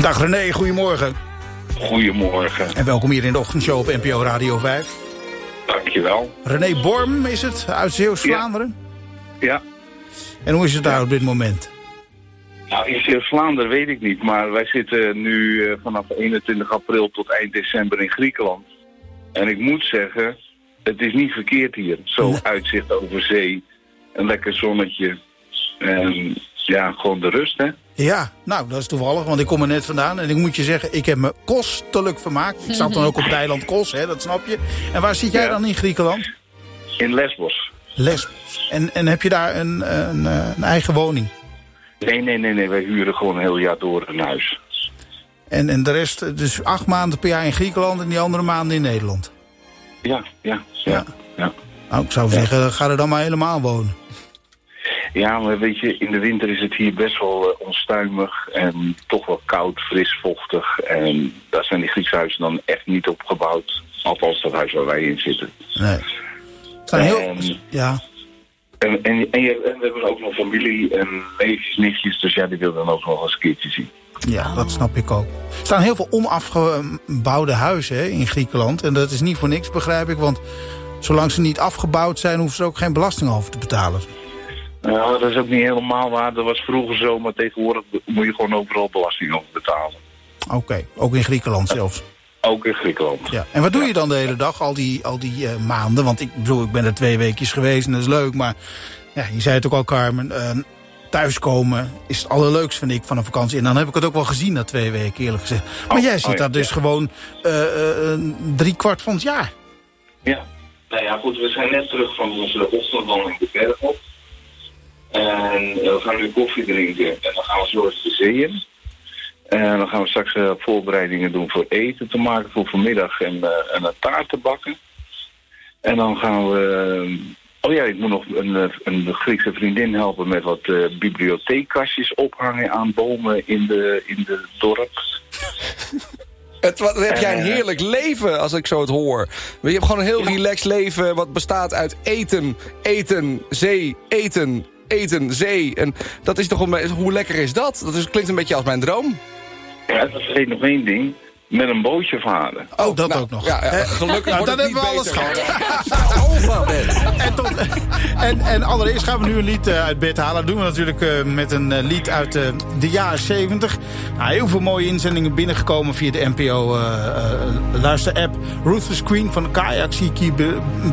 Dag René, goedemorgen. Goedemorgen. En welkom hier in de ochtendshow op NPO Radio 5. Dankjewel. René Borm is het, uit Zeeuws-Vlaanderen? Ja. En hoe is het daar op dit moment? Nou, in Zeeuws-Vlaanderen weet ik niet, maar wij zitten nu vanaf 21 april tot eind december in Griekenland. En ik moet zeggen, het is niet verkeerd hier. Zo uitzicht over zee, een lekker zonnetje en ja, gewoon de rust, hè? Ja, nou, dat is toevallig, want ik kom er net vandaan. En ik moet je zeggen, ik heb me kostelijk vermaakt. Ik zat dan ook op het eiland Kos, hè, dat snap je. En waar zit jij dan in Griekenland? In Lesbos. Lesbos. En heb je daar een eigen woning? Nee. Wij huren gewoon een heel jaar door een huis. En de rest, dus 8 maanden per jaar in Griekenland en die andere maanden in Nederland? Ja. Nou, ik zou zeggen, ga er dan maar helemaal wonen. Ja, maar weet je, in de winter is het hier best wel onstuimig en toch wel koud, fris, vochtig. En daar zijn die Griekse huizen dan echt niet op gebouwd. Althans dat huis waar wij in zitten. Nee. Zijn heel... Ja. En we hebben ook nog familie en neefjes, nichtjes, dus ja, die wil dan ook nog eens een keertje zien. Ja, dat snap ik ook. Er staan heel veel onafgebouwde huizen hè, in Griekenland. En dat is niet voor niks, begrijp ik. Want zolang ze niet afgebouwd zijn, hoeven ze ook geen belasting over te betalen. Nou, dat is ook niet helemaal waar. Dat was vroeger zo, maar tegenwoordig moet je gewoon overal belasting over betalen. Oké, ook in Griekenland zelfs? Ook in Griekenland. Ja. En wat doe je dan de hele dag, al die maanden? Want ik bedoel, ik ben er 2 weekjes geweest en dat is leuk. Maar ja, je zei het ook al, Carmen, thuiskomen is het allerleukst, vind ik, van een vakantie. En dan heb ik het ook wel gezien na 2 weken, eerlijk gezegd. Maar jij zit daar dus gewoon 3/4 van het jaar. Ja, nou ja, goed, we zijn net terug van onze ochtendwandeling de berg op. En we gaan nu koffie drinken en dan gaan we zo eens de zee in. En dan gaan we straks voorbereidingen doen voor eten te maken voor vanmiddag en een taart te bakken. En dan gaan we... Oh ja, ik moet nog een Griekse vriendin helpen met wat bibliotheekkastjes ophangen aan bomen in de dorp. Wat heb jij een heerlijk leven, als ik zo het hoor. Je hebt gewoon een heel relaxed leven wat bestaat uit eten, zee. En dat is toch hoe lekker is dat? Dat klinkt een beetje als mijn droom. Ja, dat vergeet nog 1 ding. Met een bootje varen. Oh, dat ook nog. Ja, gelukkig wordt dan het hebben we niet alles gehad. En allereerst gaan we nu een lied uit bed halen. Dat doen we natuurlijk met een lied uit de jaren 70. Nou, heel veel mooie inzendingen binnengekomen via de NPO luister-app. Ruthless Queen van Kayak Siki